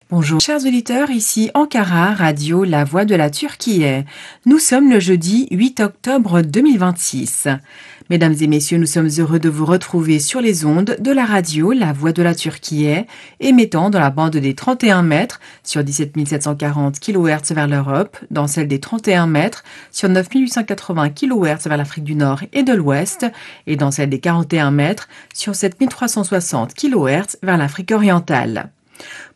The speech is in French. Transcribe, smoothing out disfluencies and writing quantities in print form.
Bonjour chers auditeurs, ici Ankara, radio La Voix de la Turquie. Nous sommes le jeudi 8 octobre 2026. Mesdames et messieurs, nous sommes heureux de vous retrouver sur les ondes de la radio La Voix de la Turquie, émettant dans la bande des 31 mètres sur 17 740 kHz vers l'Europe, dans celle des 31 mètres sur 9 880 kHz vers l'Afrique du Nord et de l'Ouest, et dans celle des 41 mètres sur 7 360 kHz vers l'Afrique orientale.